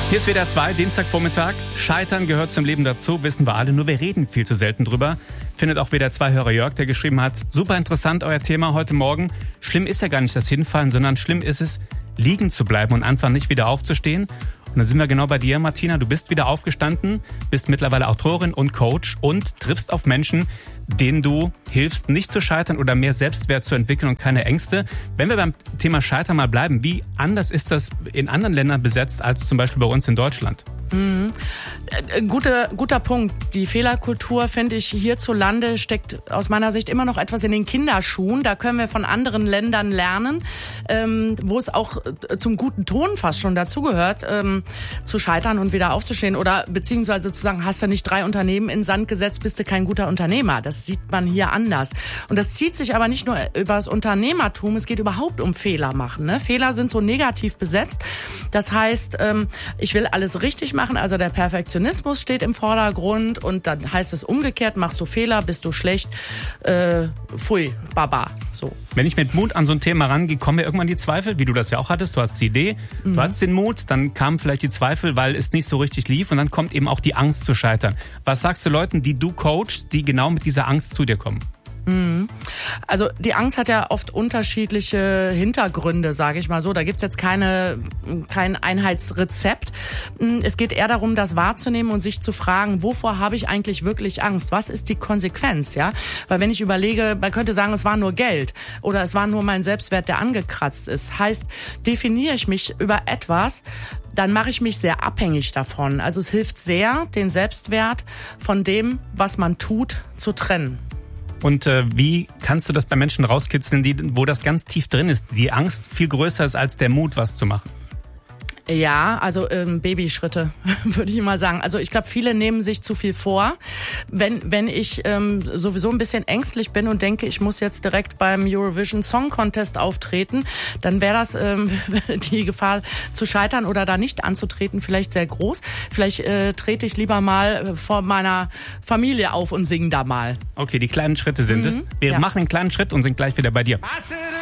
Hier ist WDR 2, Dienstagvormittag. Scheitern gehört zum Leben dazu, wissen wir alle, nur wir reden viel zu selten drüber. Findet auch WDR 2-Hörer Jörg, der geschrieben hat, super interessant euer Thema heute Morgen. Schlimm ist ja gar nicht das Hinfallen, sondern schlimm ist es, liegen zu bleiben und einfach nicht wieder aufzustehen. Und dann sind wir genau bei dir, Martina. Du bist wieder aufgestanden, bist mittlerweile Autorin und Coach und triffst auf Menschen, denen du hilfst, nicht zu scheitern oder mehr Selbstwert zu entwickeln und keine Ängste. Wenn wir beim Thema Scheitern mal bleiben, wie anders ist das in anderen Ländern besetzt als zum Beispiel bei uns in Deutschland? Guter Punkt. Die Fehlerkultur, finde ich, hierzulande steckt aus meiner Sicht immer noch etwas in den Kinderschuhen. Da können wir von anderen Ländern lernen, wo es auch zum guten Ton fast schon dazugehört, zu scheitern und wieder aufzustehen. Oder beziehungsweise zu sagen, hast du nicht 3 Unternehmen in den Sand gesetzt, bist du kein guter Unternehmer. Das sieht man hier anders. Und das zieht sich aber nicht nur über das Unternehmertum, es geht überhaupt um Fehler machen. Ne? Fehler sind so negativ besetzt. Das heißt, ich will alles richtig machen, also der Perfektionismus steht im Vordergrund und dann heißt es umgekehrt, machst du Fehler, bist du schlecht, pfui, baba, so. Wenn ich mit Mut an so ein Thema rangehe, kommen mir irgendwann die Zweifel, wie du das ja auch hattest, du hast die Idee, du hattest den Mut, dann kamen vielleicht die Zweifel, weil es nicht so richtig lief und dann kommt eben auch die Angst zu scheitern. Was sagst du Leuten, die du coachst, die genau mit dieser Angst zu dir kommen? Also die Angst hat ja oft unterschiedliche Hintergründe, sage ich mal so. Da gibt's jetzt kein Einheitsrezept. Es geht eher darum, das wahrzunehmen und sich zu fragen, wovor habe ich eigentlich wirklich Angst? Was ist die Konsequenz? Ja, weil wenn ich überlege, man könnte sagen, es war nur Geld oder es war nur mein Selbstwert, der angekratzt ist. Heißt, definiere ich mich über etwas, dann mache ich mich sehr abhängig davon. Also es hilft sehr, den Selbstwert von dem, was man tut, zu trennen. Und wie kannst du das bei Menschen rauskitzeln, wo das ganz tief drin ist, die Angst viel größer ist als der Mut, was zu machen? Ja, also Babyschritte, würde ich mal sagen. Also ich glaube, viele nehmen sich zu viel vor. Wenn ich sowieso ein bisschen ängstlich bin und denke, ich muss jetzt direkt beim Eurovision Song Contest auftreten, dann wäre das die Gefahr zu scheitern oder da nicht anzutreten vielleicht sehr groß. Vielleicht trete ich lieber mal vor meiner Familie auf und singe da mal. Okay, die kleinen Schritte sind es. Wir machen einen kleinen Schritt und sind gleich wieder bei dir.